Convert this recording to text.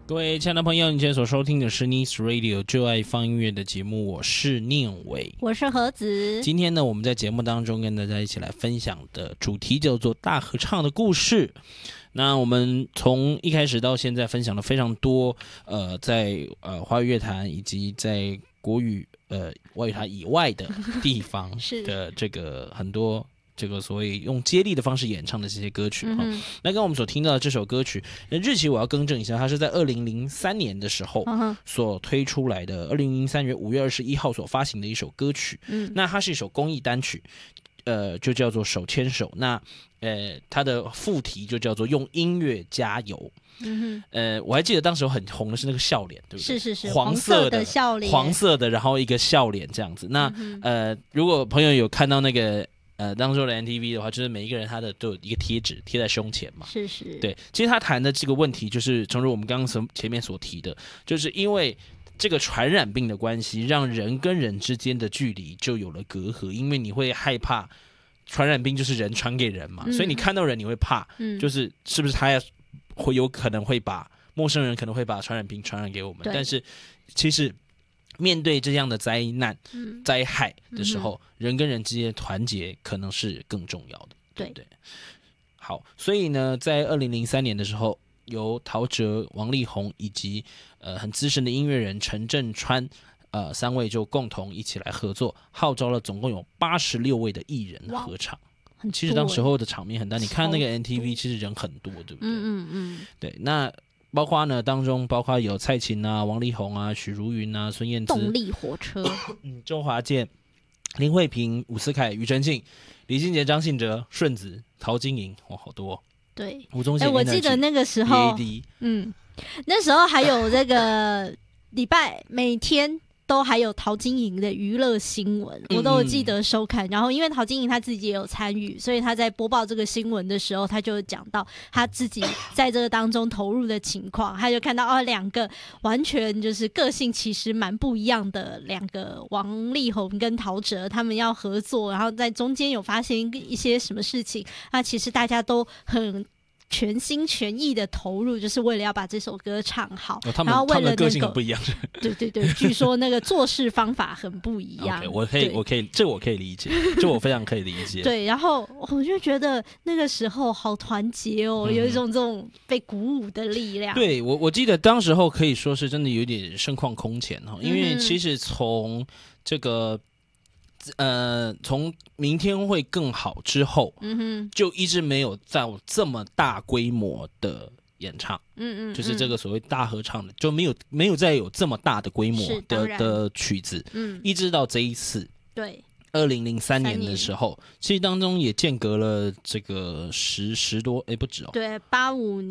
各位亲爱的朋友，你现在所收听的是 Nice Radio 就爱放音乐的节目，我是念伟， 我是何子。 今天呢，我们在节目当中跟大家一起来分享的主题叫做大合唱的故事。那我们从一开始到现在分享了非常多，在华语乐坛以及在国语外语坛以外的地方的这个很多。这个所谓用接力的方式演唱的这些歌曲那跟我们所听到的这首歌曲日期我要更正一下，它是在2003年的时候所推出来的，2003年5月21号所发行的一首歌曲。那它是一首公益单曲，就叫做手牵手。那它的副题就叫做用音乐加油。我还记得当时很红的是那个笑脸，对不对？ 是黄色的笑脸， 黄色的，然后一个笑脸这样子。那如果朋友有看到那个当初的 NTV 的话，就是每一个人他的都有一个贴纸贴在胸前嘛。 是。 对，其实他谈的这个问题，就是正如我们刚刚前面所提的，就是因为这个传染病的关系，让人跟人之间的距离就有了隔阂，因为你会害怕传染病就是人传给人嘛，所以你看到人你会怕，就是是不是他会有可能会把陌生人可能会把传染病传染给我们，但是其实面对这样的灾难、灾害的时候，人跟人之间的团结可能是更重要的，对不对？好，所以呢，在2003年的时候，由陶喆、王力宏以及很资深的音乐人陈振川3位就共同一起来合作，号召了总共有86位的艺人合唱。其实当时候的场面很大，你看那个 NTV 其实人很多，对不对？对，那包括呢，当中包括有蔡琴啊、王力宏啊、许茹芸啊、孙燕姿、 动力火车、 周华健、林慧萍、伍思凯、庾澄庆、李心洁、张信哲、顺子、陶晶莹，哇，好多。 对， 吴宗宪， 我记得那个时候，那时候还有这个礼拜每天都还有陶晶莹的娱乐新闻，我都有记得收看。然后因为陶晶莹她自己也有参与，所以她在播报这个新闻的时候，她就讲到她自己在这个当中投入的情况，她就看到两个完全就是个性其实蛮不一样的两个王力宏跟陶喆，他们要合作，然后在中间有发生一些什么事情，那其实大家都很全心全意的投入，就是为了要把这首歌唱好。然后为了个性很不一样。 对，据说那个做事方法很不一样。 okay, 我可以，这我可以理解，这我非常可以理解。 对，然后我就觉得那个时候好团结哦，有一种这种被鼓舞的力量。 对，我记得当时候可以说是真的有点盛况空前因为其实从这个。从明天会更好之后，就一直没有在这么大规模的演唱，就是这个所谓大合唱的，就没有再有这么大的规模的曲子，一直到这一次， 对 ，2003年的时候，其实当中也间隔了这个十多，不止哦， 对，85年，